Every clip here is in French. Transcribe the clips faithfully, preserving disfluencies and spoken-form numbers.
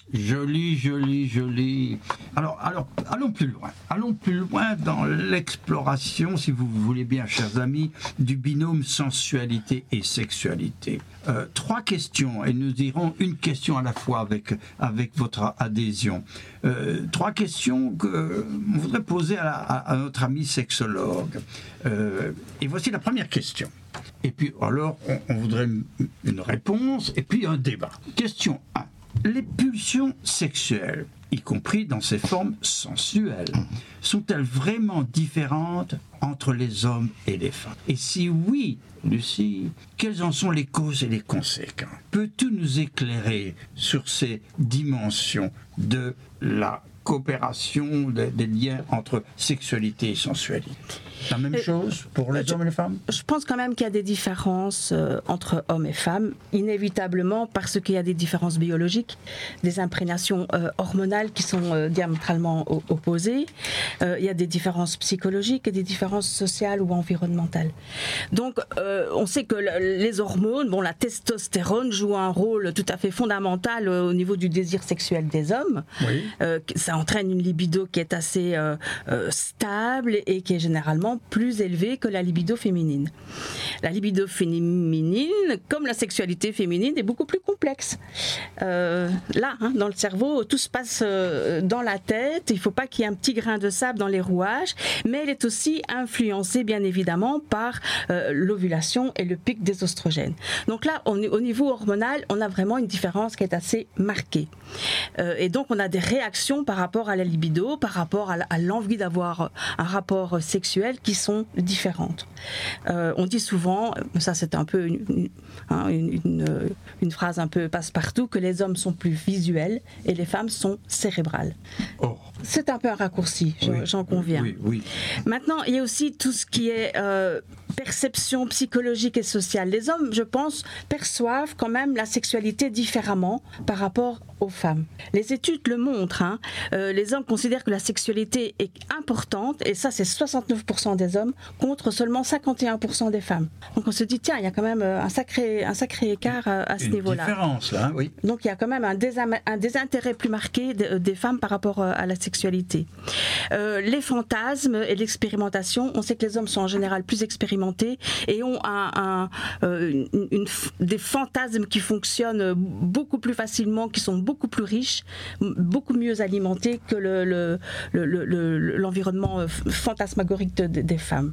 Joli, joli, joli. Alors, alors, allons plus loin. Allons plus loin dans l'exploration, si vous voulez bien, chers amis, du binôme sensualité et sexualité. Euh, trois questions, et nous dirons une question à la fois avec, avec votre adhésion. Euh, trois questions que on voudrait poser à, la, à, à notre ami sexologue. Euh, et voici la première question. Et puis, alors, on, on voudrait une, une réponse et puis un débat. Question un. Les pulsions sexuelles, y compris dans ses formes sensuelles, sont-elles vraiment différentes entre les hommes et les femmes? Et si oui, Lucie, quelles en sont les causes et les conséquences? Peux-tu nous éclairer sur ces dimensions de la coopération, des, des liens entre sexualité et sensualité? La même euh, chose pour les je, hommes et les femmes? Je pense quand même qu'il y a des différences euh, entre hommes et femmes, inévitablement parce qu'il y a des différences biologiques, des imprégnations euh, hormonales qui sont euh, diamétralement o- opposées, euh, il y a des différences psychologiques et des différences sociales ou environnementales. Donc euh, on sait que le, les hormones, bon, la testostérone joue un rôle tout à fait fondamental euh, au niveau du désir sexuel des hommes. Oui. Euh, ça entraîne une libido qui est assez euh, euh, stable et qui est généralement plus élevée que la libido féminine. La libido féminine, comme la sexualité féminine, est beaucoup plus complexe. Euh, là, hein, dans le cerveau, tout se passe euh, dans la tête. Il ne faut pas qu'il y ait un petit grain de sable dans les rouages, mais elle est aussi influencée, bien évidemment, par euh, l'ovulation et le pic des oestrogènes. Donc là, on, au niveau hormonal, on a vraiment une différence qui est assez marquée. Euh, et donc, on a des réactions par rapport à la libido, par rapport à, à l'envie d'avoir un rapport sexuel qui sont différentes. Euh, on dit souvent, ça c'est un peu une, une, hein, une, une, une phrase un peu passe-partout, que les hommes sont plus visuels et les femmes sont cérébrales. Oh. C'est un peu un raccourci, oui, j'en conviens. Oui, oui. Maintenant, il y a aussi tout ce qui est euh, perception psychologique et sociale. Les hommes, je pense, perçoivent quand même la sexualité différemment par rapport aux femmes. Les études le montrent. Hein. Euh, les hommes considèrent que la sexualité est importante, et ça c'est soixante-neuf pour cent des hommes contre seulement cinquante et un pour cent des femmes. Donc on se dit, tiens, il y a quand même un sacré, un sacré écart à ce Une niveau-là. Une différence là, oui. Donc il y a quand même un, désam- un désintérêt plus marqué de, des femmes par rapport à la sexualité. Euh, les fantasmes et l'expérimentation, on sait que les hommes sont en général plus expérimentés et ont un, un, euh, une, une, des fantasmes qui fonctionnent beaucoup plus facilement, qui sont beaucoup plus riches, beaucoup mieux alimentés que le, le, le, le, l'environnement fantasmagorique de, de, des femmes.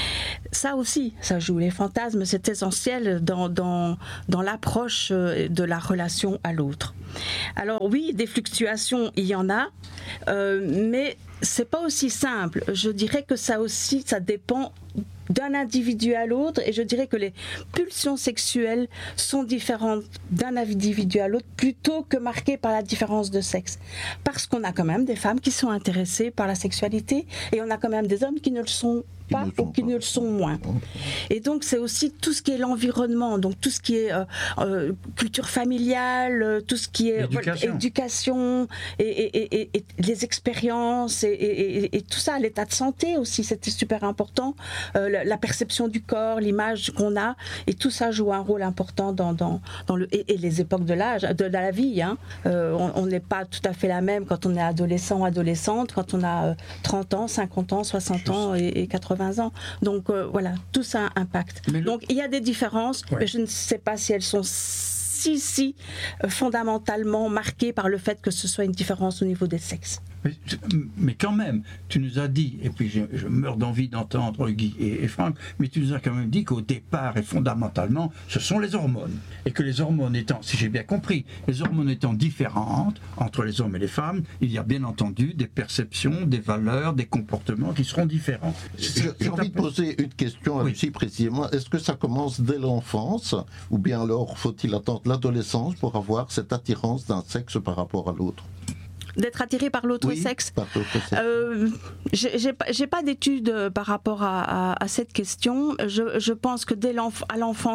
Ça aussi, ça joue. Les fantasmes, c'est essentiel dans, dans, dans l'approche de la relation à l'autre. Alors oui, des fluctuations, il y en a, euh, mais c'est pas aussi simple. Je dirais que ça aussi, ça dépend d'un individu à l'autre, et je dirais que les pulsions sexuelles sont différentes d'un individu à l'autre plutôt que marquées par la différence de sexe. Parce qu'on a quand même des femmes qui sont intéressées par la sexualité et on a quand même des hommes qui ne le sont pas ou qui ne le sont moins. Et donc c'est aussi tout ce qui est l'environnement, donc tout ce qui est euh, euh, culture familiale, tout ce qui est éducation, voilà, éducation et, et, et, et les expériences et, et, et, et tout ça, l'état de santé aussi, c'était super important. Euh, la, la perception du corps, l'image qu'on a, et tout ça joue un rôle important dans, dans, dans le et, et les époques de l'âge, de, de la vie. Hein. Euh, on n'est pas tout à fait la même quand on est adolescent ou adolescente, quand on a euh, trente ans, cinquante ans, soixante ans et, et quatre-vingts ans. Donc euh, voilà, tout ça impacte. Mais le... Donc il y a des différences, ouais. mais je ne sais pas si elles sont si, si euh, fondamentalement marquées par le fait que ce soit une différence au niveau des sexes. Mais, mais quand même, tu nous as dit, et puis je, je meurs d'envie d'entendre Guy et, et Franck, mais tu nous as quand même dit qu'au départ et fondamentalement, ce sont les hormones. Et que les hormones étant, si j'ai bien compris, les hormones étant différentes entre les hommes et les femmes, il y a bien entendu des perceptions, des valeurs, des comportements qui seront différents. J'ai, j'ai envie de poser une question à oui. Lucie précisément. Est-ce que ça commence dès l'enfance, ou bien alors faut-il attendre l'adolescence pour avoir cette attirance d'un sexe par rapport à l'autre ? D'être attiré par l'autre oui, sexe. Par l'autre sexe. Euh, j'ai, j'ai, j'ai pas d'études par rapport à, à, à cette question. Je, je pense que dès l'enf- à l'enfance,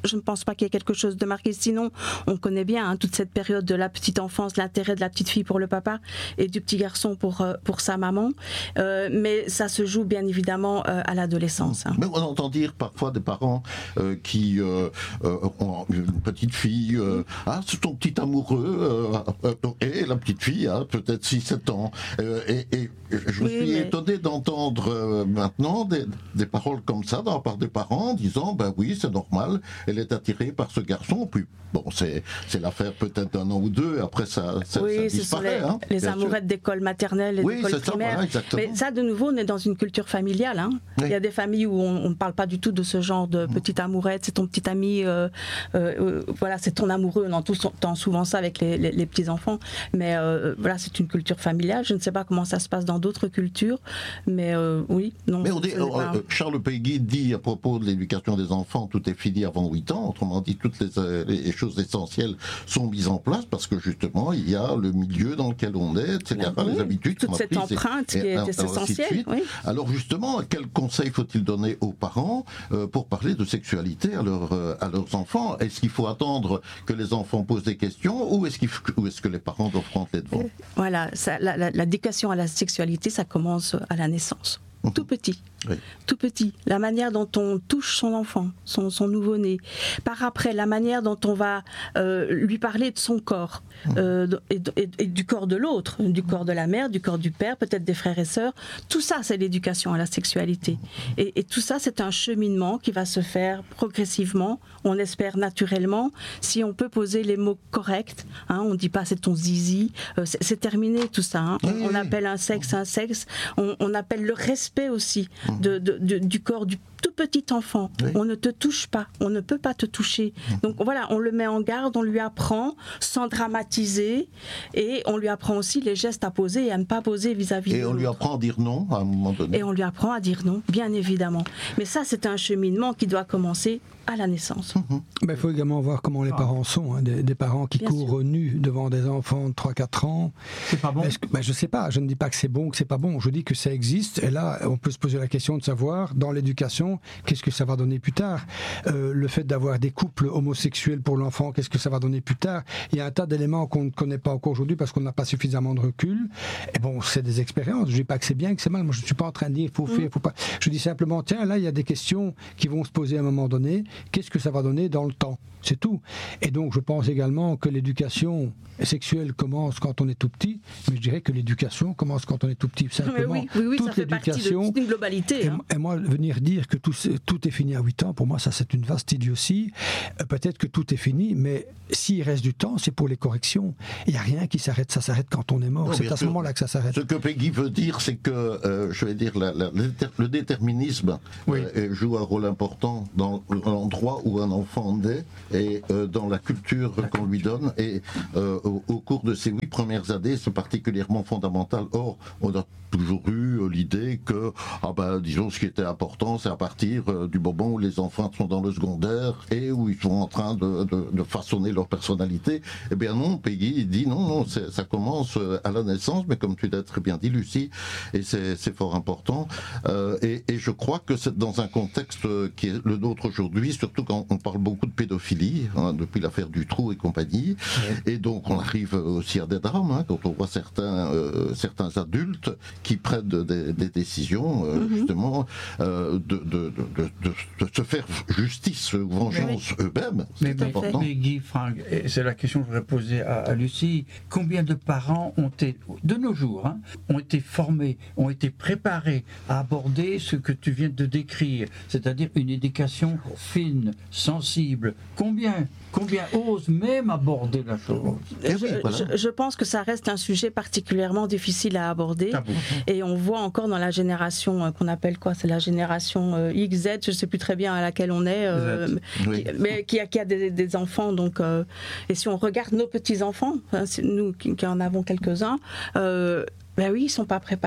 je ne pense pas qu'il y ait quelque chose de marqué. Sinon, on connaît bien hein, toute cette période de la petite enfance, l'intérêt de la petite fille pour le papa et du petit garçon pour, euh, pour sa maman. Euh, mais ça se joue bien évidemment euh, à l'adolescence. Hein. Mais on entend dire parfois des parents euh, qui euh, euh, ont une petite fille, euh, ah, c'est ton petit amoureux, euh, euh, et la petite fille a peut-être six sept ans. Euh, et, et je Oui, suis mais... étonné d'entendre euh, maintenant des, des paroles comme ça de la part des parents, disant, ben oui, c'est normal, elle est attirée par ce garçon, puis bon, c'est, c'est l'affaire peut-être d'un an ou deux, après ça, ça, oui, ça disparaît. Ce sont les, hein, les amourettes sûr. d'école maternelle et oui, d'école primaire. Ça, voilà, mais ça, de nouveau, on est dans une culture familiale. Hein. Oui. Il y a des familles où on, on ne parle pas du tout de ce genre de petite amourette, c'est ton petit ami, euh, euh, voilà, c'est ton amoureux, on entend souvent ça avec les, les, les petits-enfants, mais euh, voilà, c'est une culture familiale. Je ne sais pas comment ça se passe dans d'autres cultures, mais euh, oui, non. Mais on dit, euh, pas... Charles Péguy dit à propos de l'éducation des enfants, tout est fini avant huit ans, autrement dit, toutes les, euh, les choses essentielles sont mises en place parce que justement, il y a le milieu dans lequel on est, et cetera, oui, les habitudes toute cette empreinte et, qui est, et, est essentielle. Oui. Alors justement, quel conseil faut-il donner aux parents euh, pour parler de sexualité à, leur, euh, à leurs enfants? Est-ce qu'il faut attendre que les enfants posent des questions ou est-ce, qu'il, ou est-ce que les parents doivent rentrer devant? Voilà, ça, la, la, l'éducation à la sexualité, ça commence à la naissance. Mmh. Tout petit. Oui. Tout petit, la manière dont on touche son enfant, son, son nouveau-né. Par après, la manière dont on va euh, lui parler de son corps euh, et, et, et du corps de l'autre, du corps de la mère, du corps du père, peut-être des frères et sœurs. Tout ça, c'est l'éducation à la sexualité. Et, et tout ça, c'est un cheminement qui va se faire progressivement, on espère naturellement, si on peut poser les mots corrects. Hein, on ne dit pas c'est ton zizi, euh, c'est, c'est terminé tout ça. Hein. On, on appelle un sexe un sexe, on, on appelle le respect aussi. De, de, de, du corps du tout petit enfant. Oui. On ne te touche pas, on ne peut pas te toucher. Donc voilà, on le met en garde, on lui apprend sans dramatiser et on lui apprend aussi les gestes à poser et à ne pas poser vis-à-vis de Et on l'autre. lui apprend à dire non à un moment donné. Et on lui apprend à dire non, bien évidemment. Mais ça, c'est un cheminement qui doit commencer à la naissance. Mmh. Ben, il faut également voir comment les parents sont. Hein. Des, des parents qui bien courent sûr. nus devant des enfants de trois quatre ans. C'est pas bon. Que, ben, je ne sais pas, je ne dis pas que c'est bon ou que c'est pas bon. Je dis que ça existe. Et là, on peut se poser la question de savoir, dans l'éducation, qu'est-ce que ça va donner plus tard. euh, Le fait d'avoir des couples homosexuels pour l'enfant, qu'est-ce que ça va donner plus tard. Il y a un tas d'éléments qu'on ne connaît pas encore aujourd'hui parce qu'on n'a pas suffisamment de recul. Et bon, c'est des expériences. Je ne dis pas que c'est bien, que c'est mal. Moi, je ne suis pas en train de dire il faut faire, il mmh. faut pas. Je dis simplement, tiens, là, il y a des questions qui vont se poser à un moment donné. Qu'est-ce que ça va donner dans le temps? C'est tout. Et donc, je pense également que l'éducation sexuelle commence quand on est tout petit, mais je dirais que l'éducation commence quand on est tout petit. Simplement, oui, oui, oui, toute ça fait l'éducation. Partie de, d'une globalité. Et, hein. et moi, venir dire que tout, tout est fini à huit ans, pour moi, ça, c'est une vaste idiotie. Euh, peut-être que tout est fini, mais s'il reste du temps, c'est pour les corrections. Il n'y a rien qui s'arrête. Ça s'arrête quand on est mort. Non, c'est à ce moment-là que ça s'arrête. Ce que Péguy veut dire, c'est que, euh, je vais dire, la, la, le déterminisme oui. euh, joue un rôle important dans l'endroit où un enfant naît et euh, dans la culture qu'on lui donne. Et euh, au, au cours de ces huit premières années, c'est particulièrement fondamental. Or, on a toujours eu euh, l'idée que, ah ben, disons, ce qui était important, c'est à partir euh, du moment où les enfants sont dans le secondaire et où ils sont en train de, de, de façonner leur personnalité. Eh bien non, Péguy dit non, non, c'est, ça commence à la naissance, mais comme tu l'as très bien dit, Lucie, et c'est, c'est fort important. Euh, et, et je crois que c'est dans un contexte qui est le nôtre aujourd'hui, surtout quand on parle beaucoup de pédophilie, hein, depuis l'affaire Dutroux et compagnie, ouais. Et donc on arrive aussi à des drames, hein, quand on voit certains, euh, certains adultes qui prennent des, des décisions, euh, mm-hmm. justement, euh, de, de, de, de, de se faire justice ou vengeance oui. eux-mêmes. Mais, c'est mais, important. Mais Guy Franck, c'est la question que je voudrais poser à, à Lucie. Combien de parents ont été, de nos jours, hein, ont été formés, ont été préparés à aborder ce que tu viens de décrire, c'est-à-dire une éducation fine, sensible. Combien, combien osent même aborder la chose? Je, je, je pense que ça reste un sujet particulièrement difficile à aborder. Ah bon. Et on voit encore dans la génération qu'on appelle quoi? C'est la génération X Z, je ne sais plus très bien à laquelle on est, euh, oui. qui, mais qui a, qui a des, des enfants. Donc, euh, et si on regarde nos petits-enfants, hein, nous qui, qui en avons quelques-uns, euh, ben oui, ils ne sont pas préparés.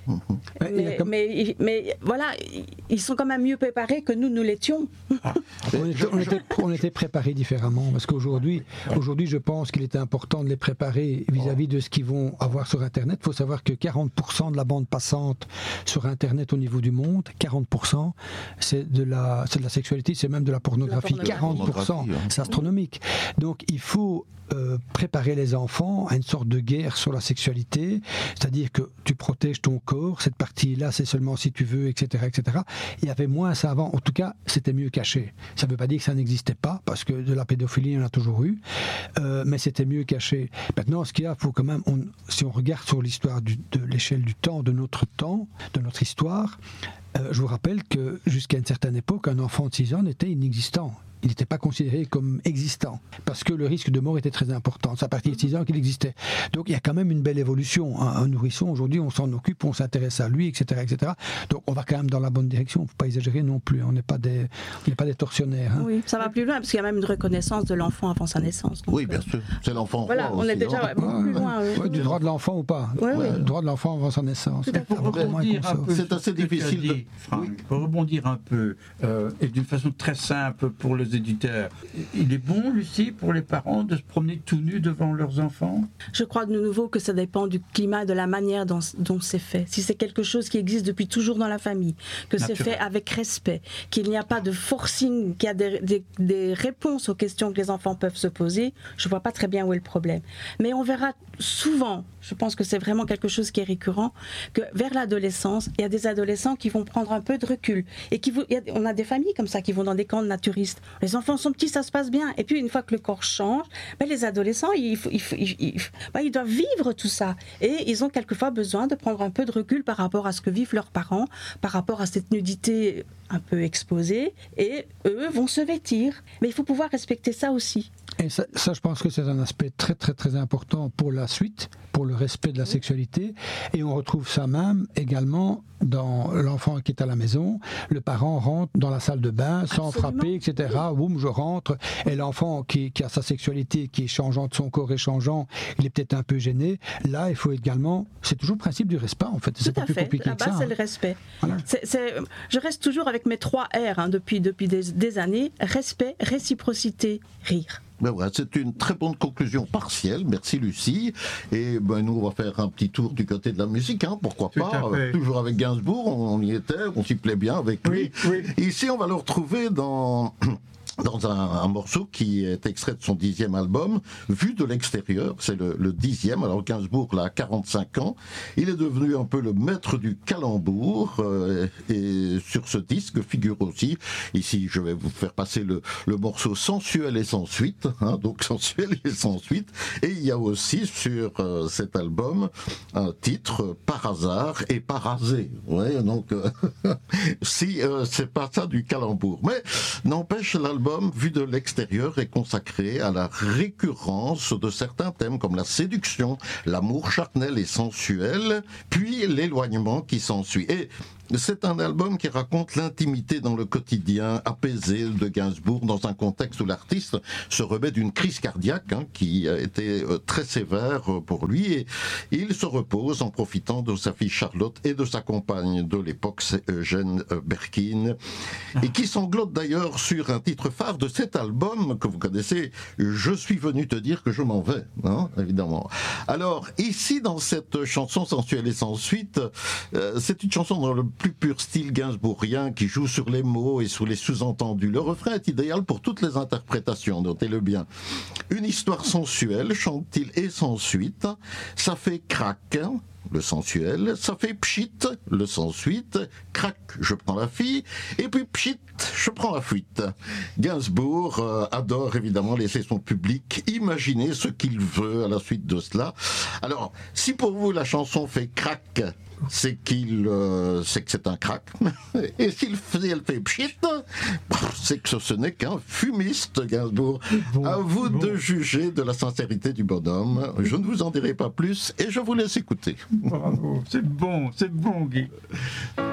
Mais, mais, mais voilà, ils sont quand même mieux préparés que nous, nous l'étions. Ah. On, était, on, était, on était préparés différemment, parce qu'aujourd'hui, aujourd'hui, je pense qu'il était important de les préparer vis-à-vis de ce qu'ils vont avoir sur Internet. Il faut savoir que quarante pour cent de la bande passante sur Internet au niveau du monde, quarante pour cent, c'est de la, c'est de la sexualité, c'est même de la pornographie. La pornographie. quarante pour cent, c'est astronomique. Donc il faut euh, préparer les enfants à une sorte de guerre sur la sexualité, c'est-à-dire que tu protèges ton corps, cette partie-là, c'est seulement si tu veux, et cetera, et cetera. Il y avait moins ça avant. En tout cas, c'était mieux caché. Ça ne veut pas dire que ça n'existait pas, parce que de la pédophilie, il y en a toujours eu, euh, mais c'était mieux caché. Maintenant, ce qu'il y a, faut quand même, on, si on regarde sur l'histoire du, de l'échelle du temps, de notre temps, de notre histoire, euh, je vous rappelle que jusqu'à une certaine époque, un enfant de six ans était inexistant. Il n'était pas considéré comme existant, parce que le risque de mort était très important. C'est à partir de six ans qu'il existait. Donc il y a quand même une belle évolution. Un, un nourrisson, aujourd'hui, on s'en occupe, on s'intéresse à lui, et cetera, et cetera. Donc on va quand même dans la bonne direction. Il ne faut pas exagérer non plus. On n'est pas des, on n'est pas des tortionnaires. Hein. Oui, ça va plus loin, parce qu'il y a même une reconnaissance de l'enfant avant sa naissance. Donc, oui, bien sûr. C'est l'enfant. Voilà, on aussi, est déjà hein. beaucoup plus loin. Ouais, ouais, du droit de l'enfant ou pas. Ouais, ouais, oui. Le droit de l'enfant avant sa naissance. Pour rebondir un peu C'est sur assez ce que tu as difficile de- dit, Franck, pour rebondir un peu, euh, et d'une façon très simple pour les éditeurs, il est bon, Lucie, pour les parents de se promener tout nus devant leurs enfants? Je crois de nouveau que ça dépend du climat, de la manière dont, dont c'est fait. Si c'est quelque chose qui existe depuis toujours dans la famille, que c'est Naturel. fait avec respect, qu'il n'y a pas de forcing, qu'il y a des, des, des réponses aux questions que les enfants peuvent se poser, je ne vois pas très bien où est le problème. Mais on verra souvent, je pense que c'est vraiment quelque chose qui est récurrent, que vers l'adolescence, il y a des adolescents qui vont prendre un peu de recul. Et qui vont, il y a, on a des familles comme ça qui vont dans des camps de naturistes. Les enfants sont petits, ça se passe bien. Et puis une fois que le corps change, ben, les adolescents, ils, ils, ils, ils, ben, ils doivent vivre tout ça. Et ils ont quelquefois besoin de prendre un peu de recul par rapport à ce que vivent leurs parents, par rapport à cette nudité un peu exposée. Et eux vont se vêtir. Mais il faut pouvoir respecter ça aussi. Et ça, ça, je pense que c'est un aspect très très très important pour la suite, pour le respect de la sexualité. Et on retrouve ça même également dans l'enfant qui est à la maison. Le parent rentre dans la salle de bain sans Absolument. frapper, et cetera. Boum, je rentre. Et l'enfant qui, qui a sa sexualité, qui est changeante, son corps est changeant, il est peut-être un peu gêné. Là, il faut également... C'est toujours le principe du respect, en fait. C'est Tout pas à plus fait. compliqué La que base, ça. c'est hein. le respect. Voilà. C'est, c'est, je reste toujours avec mes trois R hein, depuis, depuis des, des années. Respect, réciprocité, rire. Ben voilà, c'est une très bonne conclusion partielle. Merci Lucie. Et ben nous, on va faire un petit tour du côté de la musique, hein, pourquoi Tout pas. à fait. Toujours avec Gainsbourg, on, on y était, on s'y plaît bien avec lui. Oui, oui. Ici, on va le retrouver dans... dans un, un morceau qui est extrait de son dixième album, Vu de l'extérieur, c'est le, le dixième. Alors Gainsbourg, là, a quarante-cinq ans, il est devenu un peu le maître du calembour, euh, et sur ce disque figure aussi, ici je vais vous faire passer le, le morceau Sensuel et sans suite, hein, donc Sensuel et sans suite, et il y a aussi sur euh, cet album un titre, Par hasard et parasé, ouais, donc euh, si euh, c'est pas ça du calembour, mais n'empêche l'album Vu de l'extérieur est consacré à la récurrence de certains thèmes comme la séduction, l'amour charnel et sensuel, puis l'éloignement qui s'ensuit. Et c'est un album qui raconte l'intimité dans le quotidien apaisé de Gainsbourg dans un contexte où l'artiste se remet d'une crise cardiaque hein, qui a été euh, très sévère pour lui et il se repose en profitant de sa fille Charlotte et de sa compagne de l'époque, c'est Eugène euh, Berkin, et qui sanglote d'ailleurs sur un titre phare de cet album que vous connaissez, Je suis venu te dire que je m'en vais, hein, évidemment. Alors ici dans cette chanson Sensuelle et sans suite, euh, c'est une chanson dans le plus pur style gainsbourgien qui joue sur les mots et sur les sous-entendus. Le refrain est idéal pour toutes les interprétations, notez-le bien. Une histoire sensuelle, chante-t-il, et sans suite, ça fait crack, le sensuel, ça fait pchit, le sans suite, crac, je prends la fille, et puis pchit, je prends la fuite. Gainsbourg euh, adore évidemment laisser son public imaginer ce qu'il veut à la suite de cela. Alors, si pour vous la chanson fait crac, c'est qu'il, euh, c'est que c'est un crack. Et s'il fait, elle fait pchit, c'est que ce n'est qu'un fumiste, Gainsbourg. Bon, à vous bon. de juger de la sincérité du bonhomme. Je ne vous en dirai pas plus et je vous laisse écouter. Bravo, c'est bon, c'est bon, Guy.